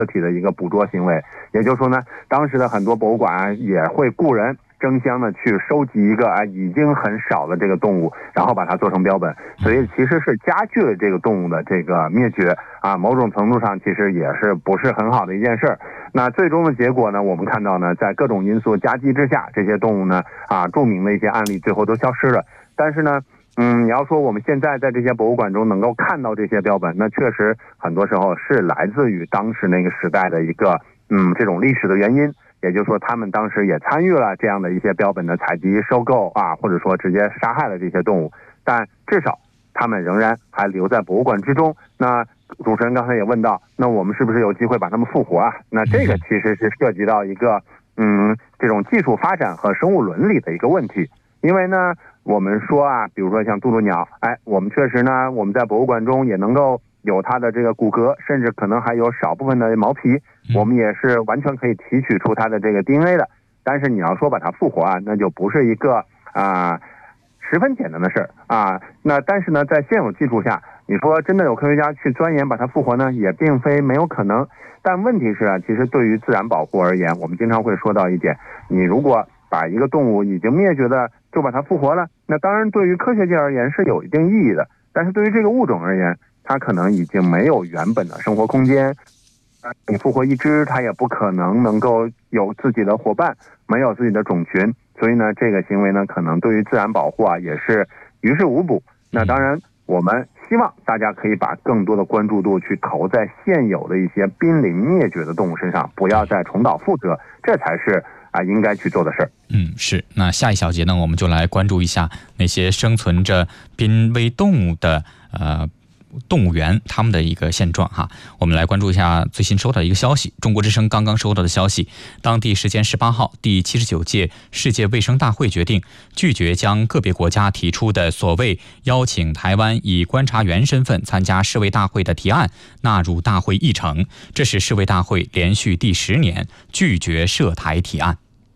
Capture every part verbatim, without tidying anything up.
个体的一个捕捉行为。也就是说呢，当时的很多博物馆也会雇人争相的去收集一个啊已经很少的这个动物，然后把它做成标本，所以其实是加剧了这个动物的这个灭绝啊，某种程度上其实也是不是很好的一件事儿。那最终的结果呢，我们看到呢，在各种因素夹击之下，这些动物呢啊著名的一些案例最后都消失了。但是呢，嗯，你要说我们现在在这些博物馆中能够看到这些标本，那确实很多时候是来自于当时那个时代的一个嗯这种历史的原因。也就是说，他们当时也参与了这样的一些标本的采集、收购啊，或者说直接杀害了这些动物，但至少他们仍然还留在博物馆之中。那主持人刚才也问到，那我们是不是有机会把他们复活啊？那这个其实是涉及到一个嗯这种技术发展和生物伦理的一个问题。因为呢，我们说啊，比如说像渡渡鸟，哎，我们确实呢，我们在博物馆中也能够有它的这个骨骼，甚至可能还有少部分的毛皮，我们也是完全可以提取出它的这个 D N A 的。但是你要说把它复活啊，那就不是一个啊、呃、十分简单的事儿啊。那但是呢，在现有技术下，你说真的有科学家去钻研把它复活呢，也并非没有可能。但问题是啊，其实对于自然保护而言，我们经常会说到一点，你如果把一个动物已经灭绝的就把它复活了，那当然对于科学界而言是有一定意义的，但是对于这个物种而言，它可能已经没有原本的生活空间，你复活一只，它也不可能能够有自己的伙伴，没有自己的种群，所以呢，这个行为呢，可能对于自然保护啊，也是于事无补。那当然，我们希望大家可以把更多的关注度去投在现有的一些濒临灭绝的动物身上，不要再重蹈覆辙，这才是啊应该去做的事儿。 嗯，是。那下一小节呢，我们就来关注一下那些生存着濒危动物的呃。动物园他们的一个现状哈，我们来关注一下最新收到的一个消息。中国之声刚刚收到的消息，当地时间十八号，第七十九届世界卫生大会决定拒绝将个别国家提出的所谓邀请台湾以观察员身份参加世卫大会的提案纳入大会议程，这是世卫大会连续第十年拒绝涉台提案。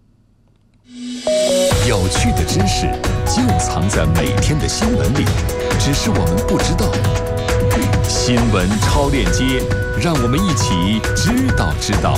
有趣的知识就藏在每天的新闻里，只是我们不知道。新闻超链接，让我们一起知道知道。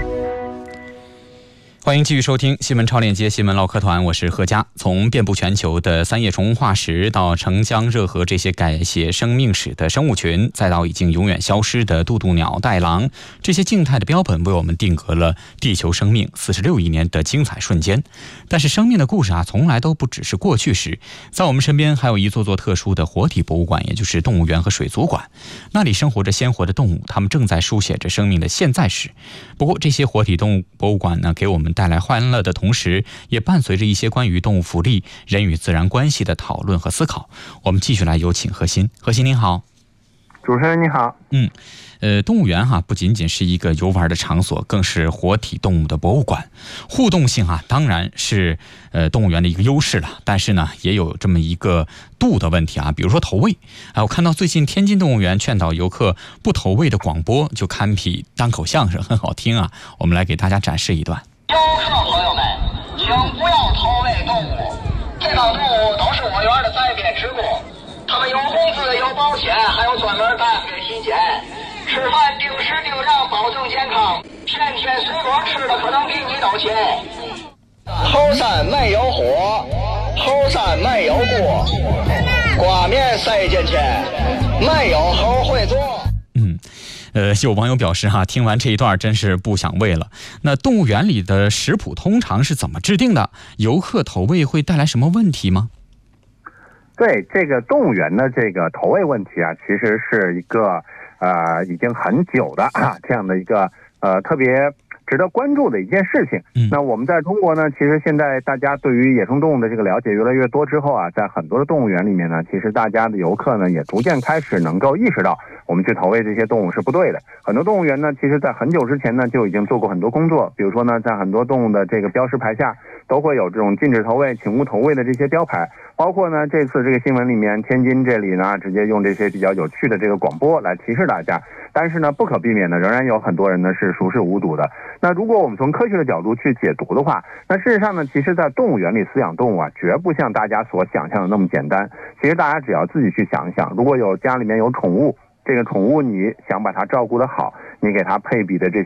欢迎继续收听新闻超链接新闻唠嗑团，我是何佳。从遍布全球的三叶虫化石，到澄江热河这些改写生命史的生物群，再到已经永远消失的渡渡鸟、带狼，这些静态的标本为我们定格了地球生命四十六亿年的精彩瞬间。但是生命的故事啊，从来都不只是过去时。在我们身边还有一座座特殊的活体博物馆，也就是动物园和水族馆，那里生活着鲜活的动物，它们正在书写着生命的现在史。不过这些活体动物博物馆呢，给我们带来欢乐的同时，也伴随着一些关于动物福利、人与自然关系的讨论和思考。我们继续来有请何鑫。何鑫您好。 主持人你好。 嗯，呃，动物园哈不仅仅是一个游玩的场所，更是活体动物的博物馆。互动性啊，当然是呃动物园的一个优势了，但是呢，也有这么一个度的问题啊。比如说投喂，啊，我看到最近天津动物园劝导游客不投喂的广播，就堪比单口相声，很好听啊。我们来给大家展示一段。 游客朋友们，请不要投喂动物，这帮动物都是我园的灾变植物，它们有工资、有保险，还有专门大夫的体检。吃饭定时定量，保证健康。天天水果吃的可能比你都勤。后山没有火，后山没有锅，挂面塞进去，没有猴会做。 嗯。呃，有网友表示哈，听完这一段真是不想喂了。那动物园里的食谱通常是怎么制定的？游客投喂会带来什么问题吗？ 对，这个动物园的这个投喂问题啊，其实是一个呃已经很久的啊这样的一个呃特别值得关注的一件事情。嗯，那我们在中国呢，其实现在大家对于野生动物的这个了解越来越多之后啊，在很多的动物园里面呢，其实大家的游客呢也逐渐开始能够意识到，我们去投喂这些动物是不对的。很多动物园呢，其实在很久之前呢就已经做过很多工作，比如说呢，在很多动物的这个标识牌下都会有这种禁止投喂、请勿投喂的这些标牌。包括呢，这次这个新闻里面，天津这里呢，直接用这些比较有趣的这个广播来提示大家。但是呢，不可避免的，仍然有很多人呢是熟视无睹的。那如果我们从科学的角度去解读的话，那事实上呢，其实在动物园里饲养动物啊，绝不像大家所想象的那么简单。其实大家只要自己去想一想，如果有家里面有宠物， 这个宠物你想把它照顾得好，你给它配比的这